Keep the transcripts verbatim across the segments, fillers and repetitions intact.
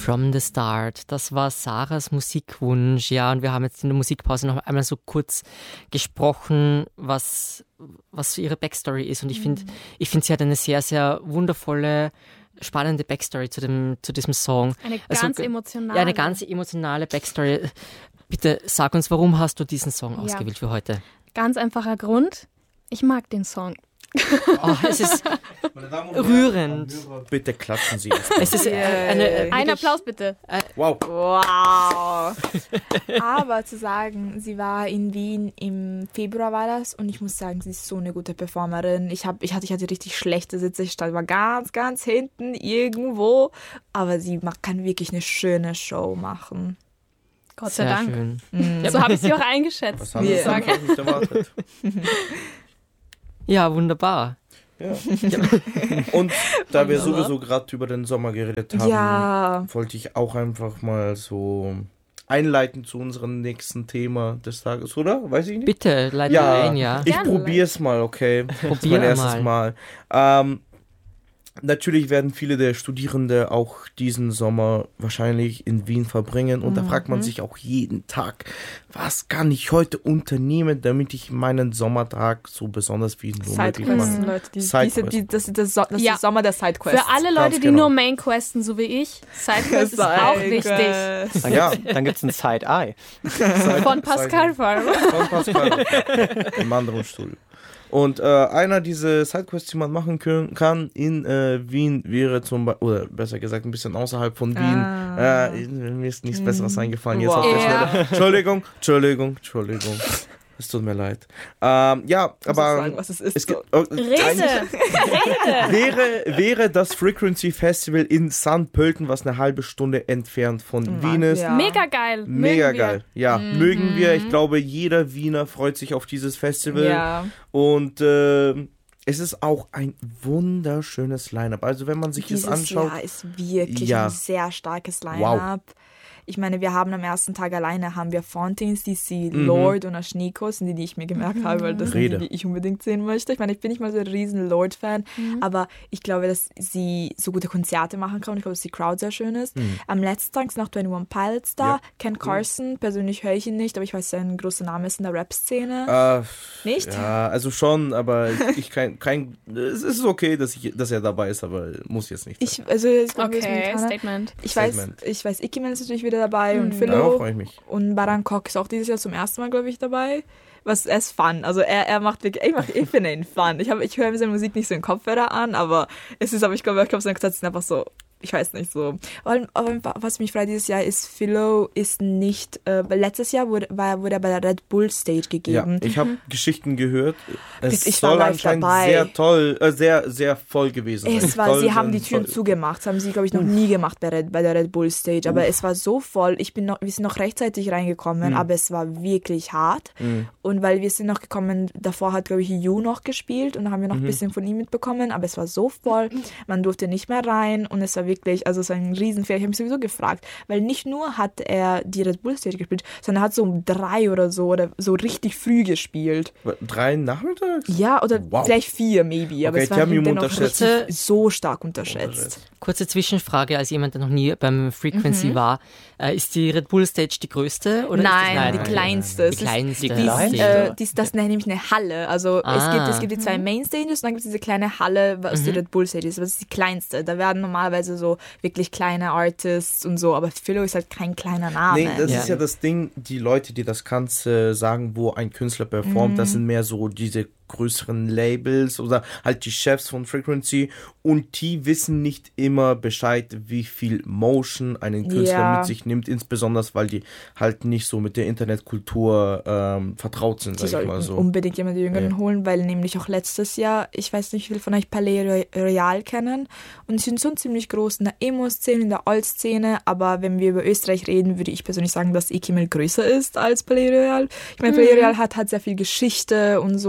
From the Start. Das war Sarahs Musikwunsch, ja, und wir haben jetzt in der Musikpause noch einmal so kurz gesprochen, was, was so ihre Backstory ist. Und ich finde, ich finde, sie hat eine sehr, sehr wundervolle, spannende Backstory zu dem, zu diesem Song. Eine ganz also, emotionale. Ja, eine ganz emotionale Backstory. Bitte sag uns, warum hast du diesen Song ja. ausgewählt für heute? Ganz einfacher Grund. Ich mag den Song. Oh, es ist rührend. Bitte klatschen Sie. Es ist äh, eine, äh, Ein Applaus bitte. Äh, wow. Wow. Aber zu sagen, sie war in Wien im Februar war das und ich muss sagen, sie ist so eine gute Performerin. Ich, hab, ich, hatte, ich hatte richtig schlechte Sitze, ich stand mal ganz, ganz hinten irgendwo, aber sie macht, kann wirklich eine schöne Show machen. Gott sei Sehr Dank. Schön. Mm. So habe ich sie auch eingeschätzt. Was haben wir Yeah. nicht erwartet? Ja, wunderbar. Ja. Und da wir sowieso gerade über den Sommer geredet haben, Ja. wollte ich auch einfach mal so einleiten zu unserem nächsten Thema des Tages, oder? Weiß ich nicht. Bitte, leite Ja, ein, ja. ich Gerne. probiere es mal, okay? Das ist Probier mein erstes mal. Mal. Ähm, natürlich werden viele der Studierende auch diesen Sommer wahrscheinlich in Wien verbringen und da fragt man sich auch jeden Tag, was kann ich heute unternehmen, damit ich meinen Sommertag so besonders wie nur möglich Sidequests, mache. Leute. Die, Sidequests. diese, die, das, das, das, das Ja. ist Sommer der Sidequests. Für alle Leute, Ganz die genau. nur Main-Questen, so wie ich, Sidequest ist auch wichtig. Dann, Ja. gibt's, dann gibt's ein Side-Eye. Von Pascal Farmer. Von Pascal. Im anderen Stuhl. Und äh, einer dieser Sidequests, die man machen können, kann in äh, Wien wäre zum Beispiel, oder besser gesagt ein bisschen außerhalb von Wien, Ah. äh, mir ist nichts Besseres eingefallen jetzt Wow. auf der Ja. Schnelle. Entschuldigung, Entschuldigung, Entschuldigung. Es tut mir leid. Ähm, ja, aber sagen, was es ist, es so. gibt, oh, Rede! ein- wäre, wäre das Frequency Festival in Sankt Pölten, was eine halbe Stunde entfernt von Wien ist. Ja. Mega geil. Mega Mögen wir. geil, ja, mögen wir. Ich glaube, jeder Wiener freut sich auf dieses Festival. Ja. Und äh, es ist auch ein wunderschönes Line-Up. Also wenn man sich Dieses das anschaut, Jahr ist wirklich Ja. ein sehr starkes Line-Up. Ich meine, wir haben am ersten Tag alleine haben wir Fountains, D C, Mhm. Lord und Ashnikko, sind die, die ich mir gemerkt habe, weil das Rede. sind die, die ich unbedingt sehen möchte. Ich meine, ich bin nicht mal so ein riesen Lord-Fan, aber ich glaube, dass sie so gute Konzerte machen kann und ich glaube, dass die Crowd sehr schön ist. Am letzten Tag ist noch einundzwanzig Pilots da, Ja. Ken Carson, persönlich höre ich ihn nicht, aber ich weiß, sein großer Name ist in der Rap-Szene. äh, Nicht? Ja, also schon, aber ich kein, kein, es ist okay, dass, ich, dass er dabei ist, aber muss jetzt nicht sein. Ich, also, ich glaube, wir Okay, sind Statement. Ich Statement. weiß, ich weiß, Ikimel ist natürlich wieder dabei und Darauf Philo freue ich mich. und Barankok ist auch dieses Jahr zum ersten Mal, glaube ich, dabei. Was er ist fun. Also er, er macht wirklich, ich, mach, ich finde ihn fun. Ich, hab, ich höre mir seine Musik nicht so in Kopfhörer an, aber es ist, aber ich glaube, ich glaube, seine Konzerte sind einfach so, ich weiß nicht so. Aber, aber was mich freut dieses Jahr ist, Philo ist nicht, äh, letztes Jahr wurde, war, wurde er bei der Red Bull Stage Ja, gegeben. ich habe Geschichten gehört. Es Ich war soll live anscheinend dabei. sehr toll, äh, sehr, sehr voll gewesen sein. Es war, Voll sie haben sein die Türen soll. zugemacht. Das haben sie, glaube ich, noch nie gemacht bei, Red, bei der Red Bull Stage. Aber es war so voll. Ich bin noch, wir sind noch rechtzeitig reingekommen, aber es war wirklich hart. Und weil wir sind noch gekommen, davor hat, glaube ich, Yu noch gespielt und da haben wir noch ein bisschen von ihm mitbekommen. Aber es war so voll, man durfte nicht mehr rein und es war wirklich, also es war ein Riesenfehler. Ich habe mich sowieso gefragt, weil nicht nur hat er die Red Bull Stage gespielt, sondern er hat so um drei oder so oder so richtig früh gespielt. Drei nachmittags? Ja, oder Wow. vielleicht vier, maybe. Aber Okay, es die war haben ihn dennoch unterschätzt. richtig so stark unterschätzt. Kurze Zwischenfrage, als jemand, der noch nie beim Frequency war. Äh, ist die Red Bull Stage die größte? Oder Nein, ist die das, kleinste. Die Es ist- kleinste. Die Die ist, kleinste? äh, die ist, das ist nämlich eine Halle. Also es, Ah. gibt, es gibt die zwei Main Stages und dann gibt es diese kleine Halle, was die Red Bull Stage ist. Aber das ist die kleinste. Da werden normalerweise so wirklich kleine Artists und so. Aber Philo ist halt kein kleiner Name. Nee, das Ja. ist ja das Ding, die Leute, die das Ganze sagen, wo ein Künstler performt, das sind mehr so diese größeren Labels oder halt die Chefs von Frequency und die wissen nicht immer Bescheid, wie viel Motion einen Künstler Ja. mit sich nimmt, insbesondere weil die halt nicht so mit der Internetkultur ähm, vertraut sind, Sie sag ich mal sollten so. unbedingt jemanden Jüngeren Ja. holen, weil nämlich auch letztes Jahr, ich weiß nicht, wie viele von euch Palais Royal kennen und sie sind schon ziemlich groß in der Emo-Szene, in der Alt-Szene, aber wenn wir über Österreich reden, würde ich persönlich sagen, dass Ikimel größer ist als Palais Royal. Ich meine, Palais Royal hat, hat sehr viel Geschichte und so,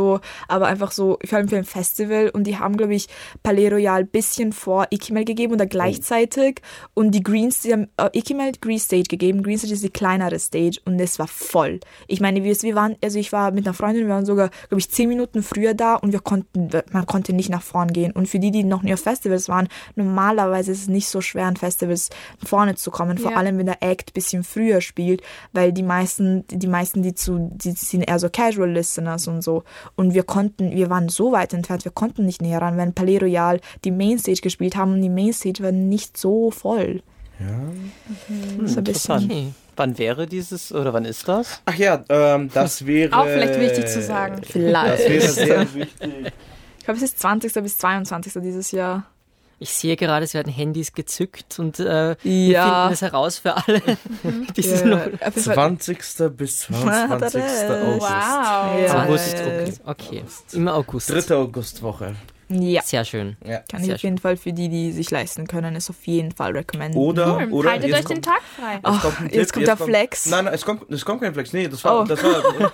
aber einfach so vor allem für ein Festival und die haben, glaube ich, Palais Royal ein bisschen vor Ikimel gegeben oder gleichzeitig oh. und die Greens, die haben äh, Ikimel Green Stage gegeben, Green Stage ist die kleinere Stage und es war voll. Ich meine, wir, wir waren, also ich war mit einer Freundin, wir waren sogar, glaube ich, zehn Minuten früher da und wir konnten, man konnte nicht nach vorn gehen und für die, die noch nie auf Festivals waren, normalerweise ist es nicht so schwer, an Festivals vorne zu kommen, vor yeah. allem wenn der Act ein bisschen früher spielt, weil die meisten, die meisten, die zu, die sind eher so Casual Listeners und so und wir konnten, wir waren so weit entfernt, wir konnten nicht näher ran, wenn Palais Royal die Mainstage gespielt haben und die Mainstage war nicht so voll. Ja. Mhm. So ein Interessant. bisschen. Wann wäre dieses, oder wann ist das? Ach ja, ähm, das wäre... Auch vielleicht wichtig zu sagen. Vielleicht. Das wäre sehr wichtig. Ich glaube, es ist zwanzigsten bis zweiundzwanzigsten dieses Jahr. Ich sehe gerade, es werden Handys gezückt und äh, ja. wir finden es heraus für alle. Die ja. noch zwanzigsten bis zweiundzwanzigsten August. Wow. Ja. August, okay. okay. Immer August. Dritte Augustwoche. Ja. Sehr schön. Ja. Kann ich Sehr auf jeden Fall für die, die sich leisten können, ist auf jeden Fall recommenden. Oder, Cool. oder Haltet jetzt euch den kommt, Tag frei. Oh, jetzt kommt, ein jetzt Tipp, kommt der Flex. Nein, nein, es kommt, es kommt kein Flex. Nee, das war... Oh. Das war Ich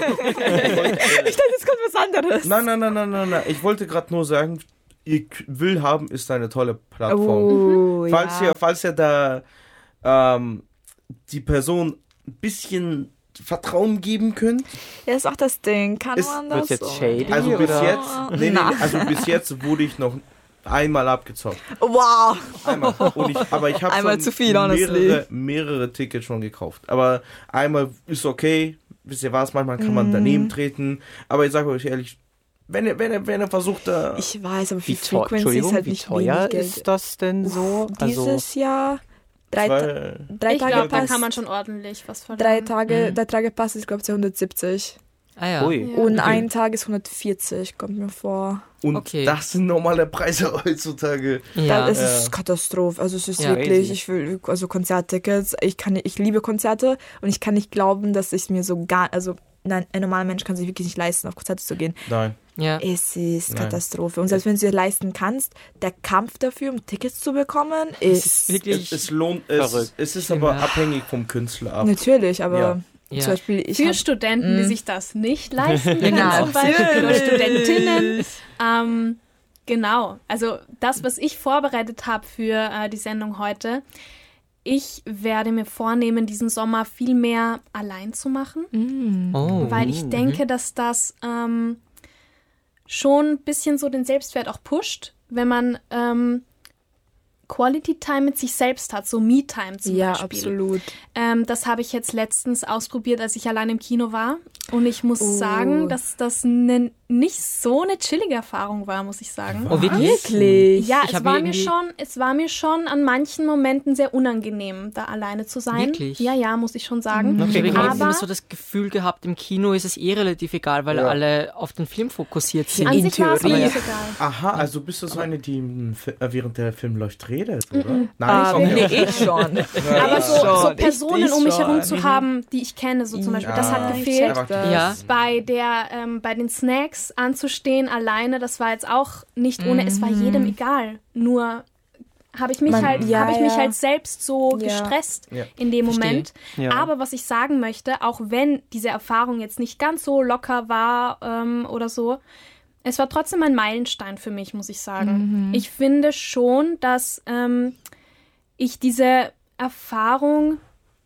dachte, jetzt kommt was anderes. nein, nein, nein, nein, nein, nein. Ich wollte gerade nur sagen, ihr Willhaben ist eine tolle Plattform. Oh, falls, ja. ihr, falls ihr da ähm, die Person ein bisschen Vertrauen geben könnt. Ja, ist auch das Ding. Kann Ist- man Wird's das jetzt so? shady? Also bis oder? jetzt, nee, nee, Na. also bis jetzt wurde ich noch einmal abgezockt. Wow. Einmal. Und ich, aber ich habe Einmal schon zu viel, honestly. mehrere, mehrere Tickets schon gekauft. Aber einmal ist okay. Wisst ihr was? Manchmal kann man Mhm. daneben treten. Aber ich sage euch ehrlich, wenn ihr, wenn ihr, wenn ihr versucht, da Ich weiß, aber für Wie, teuer, Frequency ist Entschuldigung, halt wie nicht teuer wenig Geld. ist das denn so? Dieses Also, Jahr drei, Ta zwei, drei Ich Tage glaube, da Pass. kann man schon ordentlich was verlangen. Drei Tage, Mhm. drei Tage Pass ist, glaube ich, hundertsiebzig. Ah ja. ui. Ja. Und Okay. ein Tag ist hundertvierzig, kommt mir vor. und Okay. das sind normale Preise heutzutage. Ja. Das Ja. ist Katastrophe. Also es ist Ja, wirklich, crazy. ich will, also Konzerttickets, ich kann, ich liebe Konzerte und ich kann nicht glauben, dass ich mir so gar, also nein, ein normaler Mensch kann sich wirklich nicht leisten, auf Konzerte zu gehen. Nein. ja. Es ist Nein. Katastrophe. Und selbst wenn du dir leisten kannst, der Kampf dafür, um Tickets zu bekommen, Es ist ist wirklich. Es, es lohnt, es, Verrückt. es ist Schlimm, aber ja. abhängig vom Künstler ab. natürlich, aber Ja. ja. zum Beispiel ich Für hab, Studenten, die Mm. sich das nicht leisten können, Genau. zum Beispiel, oder Natürlich. Studentinnen. Ähm, genau, also das, was ich vorbereitet habe für äh, die Sendung heute, ich werde mir vornehmen, diesen Sommer viel mehr allein zu machen, Oh. weil ich Mhm. denke, dass das ähm, schon ein bisschen so den Selbstwert auch pusht, wenn man ähm, Quality Time mit sich selbst hat, so Me-Time zum ja, Beispiel. absolut. Ähm, das habe ich jetzt letztens ausprobiert, als ich allein im Kino war. Und ich muss Oh. sagen, dass das ne, nicht so eine chillige Erfahrung war, muss ich sagen. Oh, wirklich? Wirklich? Ja, Ich es hab war, mir mir irgendwie- schon, es war mir schon an manchen Momenten sehr unangenehm, da alleine zu sein. Wirklich? Ja, ja, muss ich schon sagen. Ich habe Aber- immer so das Gefühl gehabt, im Kino ist es eh relativ egal, weil Ja. alle auf den Film fokussiert sind. An In sich war es mir Theorie. nicht egal. Aha, also bist du so eine, die im Fi- äh, während der Film läuft redet, oder? Mhm. Nein, Ah, okay. nee, ich schon. Aber so, schon. so Ich- Personen ich um mich schon. herum zu haben, die ich kenne, so zum Beispiel, das hat Ja, ich gefehlt. check das. Ja. Bei der, ähm, bei den Snacks anzustehen alleine, das war jetzt auch nicht ohne, es war jedem egal. Nur habe ich mich Man- halt, ja, habe ich mich ja. halt selbst so Ja. gestresst Ja. in dem Verstehe. Moment. Ja. Aber was ich sagen möchte, auch wenn diese Erfahrung jetzt nicht ganz so locker war ähm, oder so, es war trotzdem ein Meilenstein für mich, muss ich sagen. Ich finde schon, dass ähm, ich diese Erfahrung,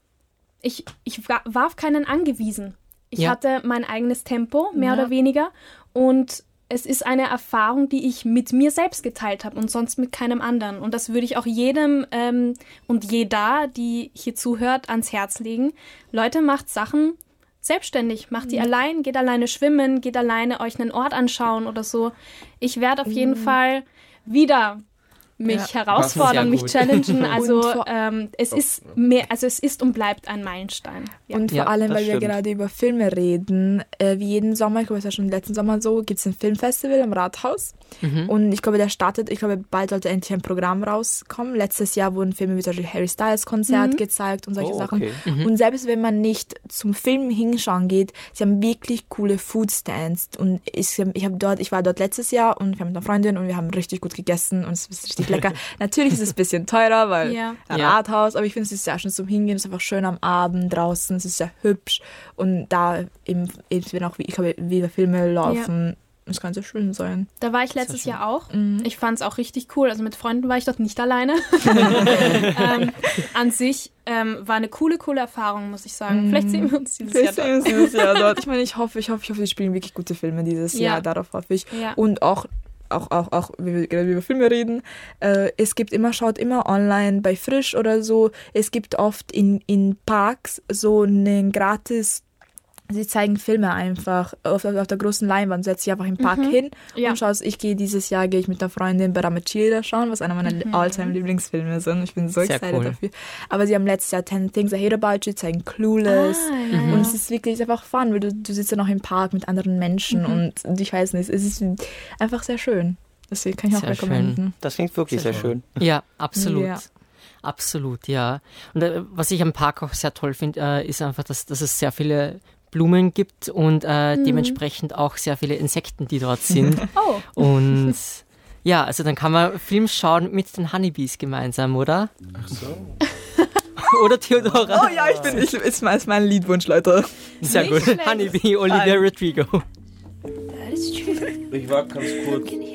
ich, ich war war auf keinen angewiesen. Ich Ja. hatte mein eigenes Tempo, mehr Ja. oder weniger. Und es ist eine Erfahrung, die ich mit mir selbst geteilt habe und sonst mit keinem anderen. Und das würde ich auch jedem ähm, und jeder, die hier zuhört, ans Herz legen. Leute, macht Sachen selbstständig. Macht die allein, geht alleine schwimmen, geht alleine euch einen Ort anschauen oder so. Ich werde auf jeden Fall wieder mich Ja. herausfordern, Sehr mich gut. challengen. Also Und vor- ähm, es ist mehr, also es ist und bleibt ein Meilenstein. Ja. Und vor Ja, allem, das weil wir stimmt. gerade über Filme reden, äh, wie jeden Sommer, ich glaube, es war schon letzten Sommer so, gibt es ein Filmfestival im Rathaus. Mhm. Und ich glaube, der startet, ich glaube, bald sollte endlich ein Programm rauskommen. Letztes Jahr wurden Filme wie zum Beispiel Harry Styles Konzert Mhm. gezeigt und solche Oh, Sachen. okay. Und selbst wenn man nicht zum Film hinschauen geht, sie haben wirklich coole Foodstands. Und ich, ich, hab dort, ich war dort letztes Jahr und wir haben mit einer Freundin und wir haben richtig gut gegessen und es ist richtig lecker. Natürlich ist es ein bisschen teurer, weil Ja. Ja. Rathaus, aber ich finde, es ist sehr schön zum Hingehen, es ist einfach schön am Abend draußen, es ist sehr hübsch und da eben, eben wenn auch, ich glaube, wieder Filme laufen, Das kann sehr schön sein. Da war ich letztes Jahr auch. Mhm. Ich fand es auch richtig cool. Also mit Freunden war ich dort nicht alleine. ähm, an sich ähm, war eine coole, coole Erfahrung, muss ich sagen. Mhm. Vielleicht sehen wir uns dieses Vielleicht Jahr dort. Sehen wir uns dieses Jahr dort. Ich meine, ich hoffe, ich hoffe, ich hoffe, sie spielen wirklich gute Filme dieses ja. Jahr. Darauf hoffe ich. Ja. Und auch Auch, auch, auch, wie wir gerade über Filme reden, äh, es gibt immer, schaut immer online bei Frisch oder so, es gibt oft in, in Parks so einen gratis, sie zeigen Filme einfach auf, auf der großen Leinwand, setzt sich einfach im Park mhm. hin ja. und schaust, ich gehe dieses Jahr, gehe ich mit der Freundin Baramachilda schauen, was einer meiner mhm. All-Time-Lieblingsfilme sind. Ich bin so Sehr excited cool. dafür. Aber sie haben letztes Jahr ten Things I Hate About You, zeigen Clueless ah, ja. und es ist wirklich einfach fun, weil du, du sitzt ja noch im Park mit anderen Menschen mhm. und ich weiß nicht, es ist einfach sehr schön. Deswegen kann ich auch rekommendieren. Das klingt wirklich sehr, sehr schön. Ja, absolut. Ja. Absolut, ja. Und äh, was ich am Park auch sehr toll finde, äh, ist einfach, dass, dass es sehr viele Blumen gibt und äh, mhm. dementsprechend auch sehr viele Insekten, die dort sind. Oh. Und ja, also dann kann man Film schauen mit den Honeybees gemeinsam, oder? Ach so. Oder Theodora? Oh ja, ich bin, ich, ist, mein, ist mein Liedwunsch, Leute. Sehr gut. Honeybee, Olivia Rodrigo. Ich war ganz kurz.